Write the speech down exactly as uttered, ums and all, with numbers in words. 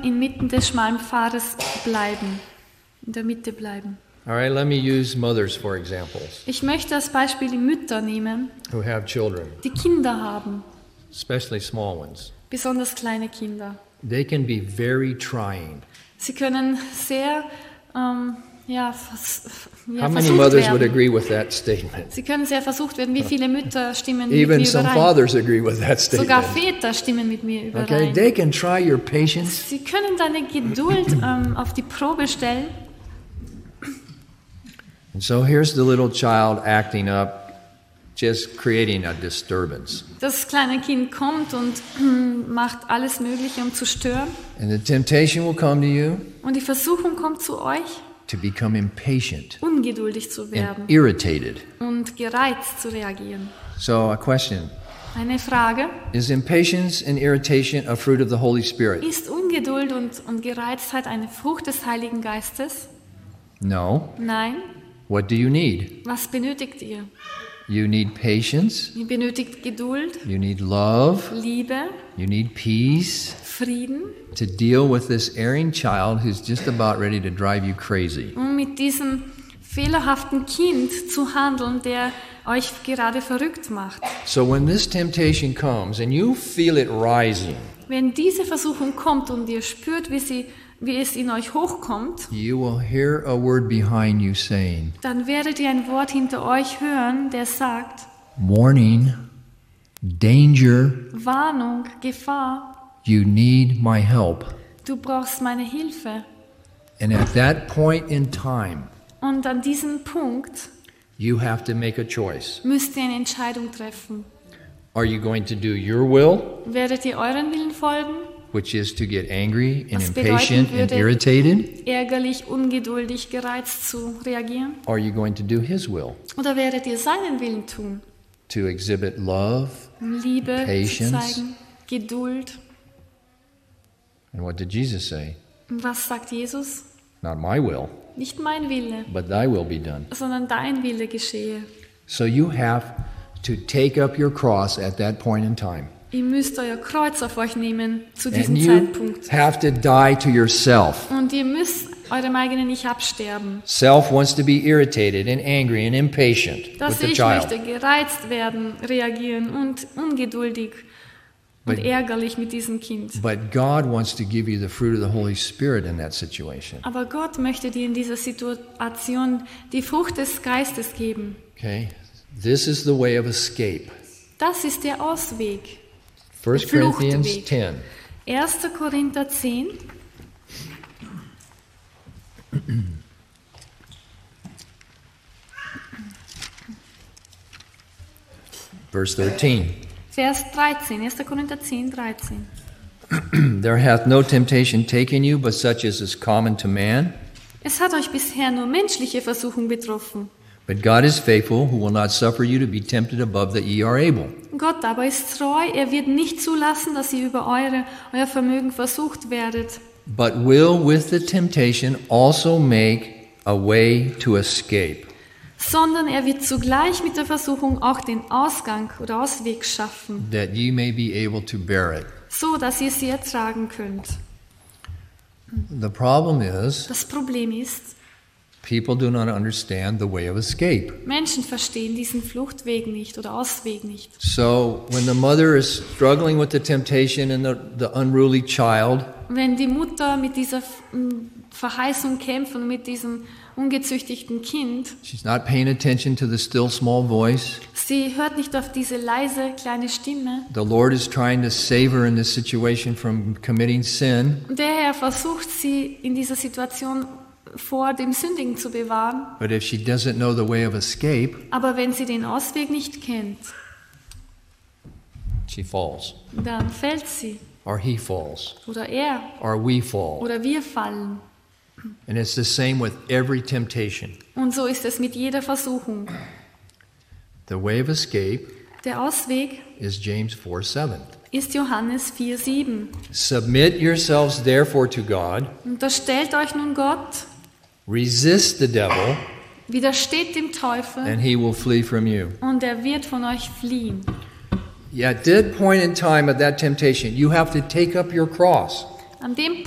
inmitten des schmalen Pfades bleiben, in der Mitte bleiben. All right, let me use mothers for examples Ich möchte als Beispiel die Mütter nehmen, who have children, die Kinder haben, especially small ones. besonders kleine Kinder. They can be very trying. Sie können sehr, ähm, ja, vers ja How many versucht mothers would werden. agree with that statement? Sie können sehr versucht werden. Wie viele Mütter stimmen mit Even mir some überein? fathers agree with that Sogar statement. Väter stimmen mit mir Okay, überein. they can try your patience. Sie können deine Geduld ähm, auf die Probe stellen. And so here's the little child acting up, just creating a disturbance. Das kleine Kind kommt und hm, macht alles Mögliche, um zu stören. And the temptation will come to you Und die Versuchung kommt zu euch, to become impatient ungeduldig zu werden and irritated. und gereizt zu reagieren. So a question, Eine Frage: is impatience and irritation a fruit of the Holy Spirit? Ist Ungeduld und, und Gereiztheit eine Frucht des Heiligen Geistes? No. Nein. What do you need? Was benötigt ihr? You need patience, Ihr benötigt Geduld, you need love, Liebe, you need peace Frieden, to deal with this erring child who's just about ready to drive you crazy. um mit diesem fehlerhaften Kind zu handeln, der euch gerade verrückt macht. So when this temptation comes and you feel it rising, Wenn diese Versuchung kommt und ihr spürt, wie, sie, wie es in euch hochkommt, you will hear a word behind you saying, dann werdet ihr ein Wort hinter euch hören, der sagt: warning, danger, Warnung, Gefahr, you need my help. du brauchst meine Hilfe. And at that point in time, Und an diesem Punkt you have to make a choice. müsst ihr eine Entscheidung treffen. Are you going to do your will, Werdet ihr euren Willen folgen, which is to get angry and Was bedeuten impatient and würde- irritated? ärgerlich, ungeduldig, gereizt zu reagieren? Or are you going to do his will, Oder werdet ihr seinen Willen tun, to exhibit love? um Liebe Patience. zu zeigen, Geduld? And what did Jesus say? Und was sagt Jesus? Not my will, Nicht mein Wille, but thy will be done. sondern dein Wille geschehe. So you have to take up your cross at that point in time. Ihr müsst euer Kreuz auf euch nehmen zu diesem And you Zeitpunkt. have to die to yourself. Und ihr müsst eurem eigenen Ich absterben. Self wants to be irritated and angry and impatient with Das the Ich child. möchte gereizt werden, reagieren und ungeduldig und But- ärgerlich mit diesem Kind. But God wants to give you the fruit of the Holy Spirit in that situation. Aber Gott möchte dir in dieser Situation die Frucht des Geistes geben. Okay? This is the way of escape. Das ist der Ausweg. First Fluchtweg. Corinthians ten. erster Korinther zehn, Verse thirteen. Vers dreizehn. erster Korinther zehn, dreizehn. There hath no temptation taken you, but such as is common to man. Es hat euch bisher nur menschliche Versuchung betroffen. But God is faithful, who will not suffer you to be tempted above that ye are able. Gott aber ist treu, er wird nicht zulassen, dass ihr über eure, euer Vermögen versucht werdet, But will with the temptation also make a way to escape, sondern er wird zugleich mit der Versuchung auch den Ausgang oder Ausweg schaffen, that ye may be able to bear it. so dass ihr sie ertragen könnt. The problem is, Das Problem ist, people do not understand the way of escape. Menschen verstehen diesen Fluchtweg nicht oder Ausweg nicht. So when the mother is struggling with the temptation and the, the unruly child, Wenn die Mutter mit dieser mm, Verheißung kämpft und mit diesem ungezüchtigten Kind, she's not paying attention to the still small voice. sie hört nicht auf diese leise kleine Stimme. The Lord is trying to save her in this situation from committing sin. Und der Herr versucht sie in dieser Situation vor dem Sündigen zu bewahren. But if she doesn't know the way of escape, Aber wenn sie den Ausweg nicht kennt, she falls. dann fällt sie. Or he falls. Oder er. Or we fall. Oder wir fallen. And it's the same with every temptation. Und so ist es mit jeder Versuchung. The way of escape Der Ausweg is James four seven. ist Johannes vier sieben. Submit yourselves therefore to God. Unterstellt euch nun Gott, Resist the devil, widersteht dem Teufel and he will flee from you. und er wird von euch fliehen. Yeah, at that point in time of that temptation, you have to take up your cross. An dem